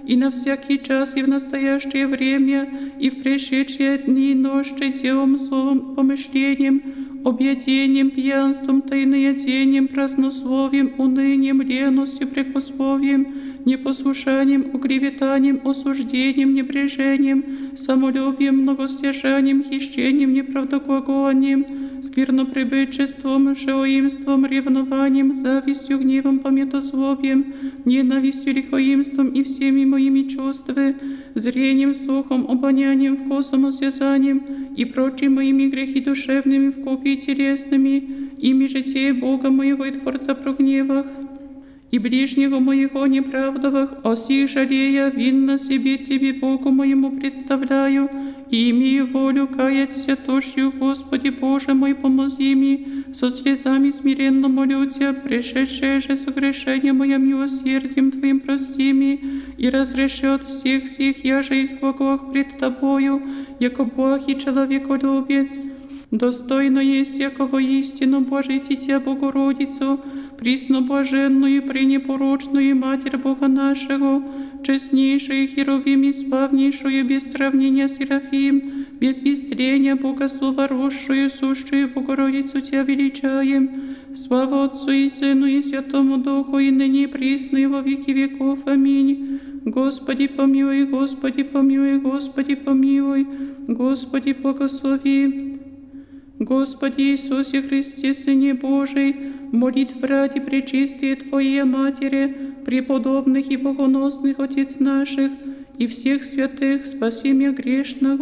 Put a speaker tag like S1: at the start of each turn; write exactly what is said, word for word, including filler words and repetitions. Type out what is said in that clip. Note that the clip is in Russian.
S1: и на всякий час, и в настоящее время, и в пришедшие дни и ночи, делом, словом, помышлением, объедением, пьянством, тайноядением, празднословием, унынием, леностью, прекословием, непослушанием, уклеветанием, осуждением, небрежением, самолюбием, многостяжанием, хищением, неправдоглаголанием, сквернопребычеством, шелоимством, ревнованием, завистью, гневом, пометозлобием, ненавистью, лихоимством и всеми моими чувствами, зрением, слухом, обонянием, вкусом, осязанием и прочими моими грехи душевными, вкупе и телесными, ими же те Бога моего и Творца прогневах, и ближнего моего неправдовах, о сих жалея, винно себе Тебе, Богу моему, представляю, и имею волю каяться тошью, Господи Боже мой, помози мне, со слезами смиренно молю Тебя, пришедшее же согрешение мое милосердием Твоим прости мне, и разреши от всех всех я же из глаголах пред Тобою, яко благ и человеколюбец. Достойно есть якого истину Божий Дитя Богородицу, пресноблаженную и пренепорочную Матерь Бога нашего, честнейшую Херувим и славнейшую без сравнения Серафим, без истрения Богослова росшую, сущую Богородицу Тебя величаем. Слава Отцу и Сыну и Святому Духу, и ныне и присно, и во веки веков. Аминь. Господи помилуй, Господи помилуй, Господи помилуй, Господи благослови. Господи Иисусе Христе, Сыне Божий, молитв ради пречистые Твоей Матери, преподобных и богоносных Отец наших, и всех святых, спаси меня грешного.